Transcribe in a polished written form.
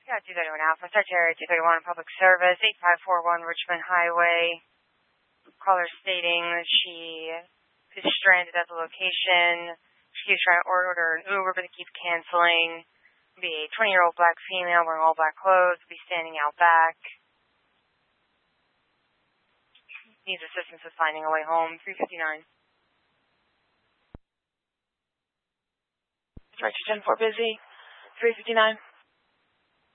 Yeah, 231 Alpha, Secretary 231 Public Service, 8541 Richmond Highway. Caller stating that she is stranded at the location. She keeps trying to order an Uber, but they keep canceling. Be a 20-year-old black female wearing all black clothes, be standing out back. Needs assistance with finding a way home, 359. Director 10-4 busy, 359.